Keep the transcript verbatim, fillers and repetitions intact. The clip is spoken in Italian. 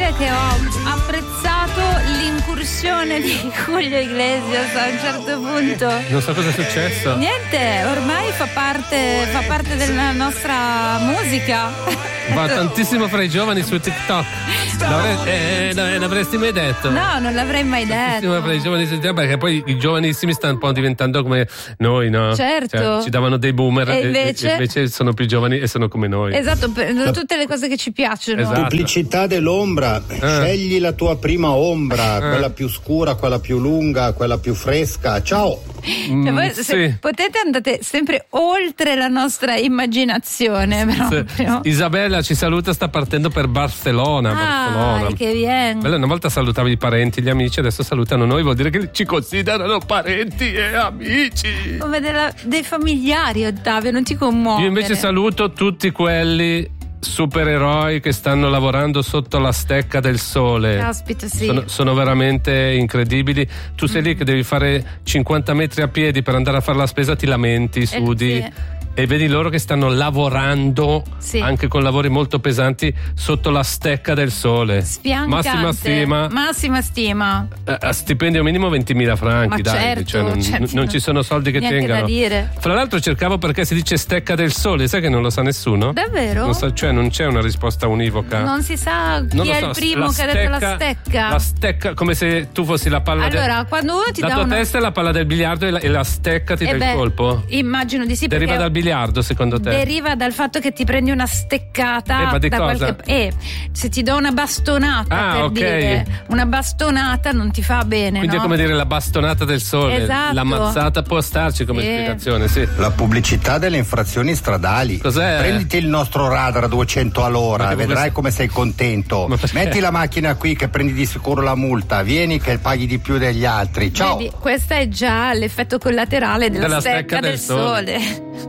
dire che ho apprezzato l'incursione di Julio Iglesias a un certo punto. Non so cosa è successo. Niente, ormai fa parte, fa parte della nostra musica. Va tantissimo fra i giovani su TikTok. L'avresti, eh, eh, l'avresti mai detto? No, non l'avrei mai detto. Fra i giovani su TikTok, perché poi i giovanissimi stanno un po' diventando come noi, no? Certo. Cioè, ci davano dei boomer e invece... e invece sono più giovani e sono come noi. Esatto, per tutte le cose che ci piacciono. Esatto. Pubblicità dell'ombra, eh. scegli la tua prima ombra, eh. quella più scura, quella più lunga, quella più fresca. Ciao. Cioè, voi, se sì. potete andate sempre oltre la nostra immaginazione. Proprio. Isabella ci saluta, sta partendo per Barcellona. Ah, Barcellona. che bien. Bella, una volta salutavi i parenti, gli amici, adesso salutano noi, vuol dire che ci considerano parenti e amici. Come della, dei familiari, Ottavio, non ti commuovere. Io invece saluto tutti quelli supereroi che stanno lavorando sotto la stecca del sole. Caspita, sì. Sono, sono veramente incredibili. Tu sei mm. lì che devi fare cinquanta metri a piedi per andare a fare la spesa, ti lamenti, sudi. Eh, sì. E vedi loro che stanno lavorando, sì. anche con lavori molto pesanti, sotto la stecca del sole. Spiancante. Massima stima. Massima stima. Eh, a stipendio minimo ventimila franchi. Ma dai, certo, cioè non, certo, non ci sono soldi che niente tengano. Da dire. Fra l'altro cercavo perché si dice stecca del sole, sai che non lo sa nessuno? Davvero? Non sa, cioè non c'è una risposta univoca. Non si sa chi non è so, il primo che ha detto la stecca. La stecca, come se tu fossi la palla. Allora, del... quando uno ti la dà tua una... testa è la palla del biliardo e la, e la stecca ti eh dà beh, il colpo. Immagino di sì. Deriva dal biliardo, secondo te? Deriva dal fatto che ti prendi una steccata eh, ma di da cosa? qualche eh, se ti do una bastonata ah, per okay. dire una bastonata non ti fa bene. Quindi no? è come dire la bastonata del sole. Esatto. La mazzata può starci come eh. spiegazione, sì. La pubblicità delle infrazioni stradali. Cos'è? Prenditi il nostro radar a duecento all'ora, vedrai questo... come sei contento. Metti la macchina qui che prendi di sicuro la multa, vieni che paghi di più degli altri. Ciao. Vedi, questo è già l'effetto collaterale della, della stecca, stecca del, del sole. sole.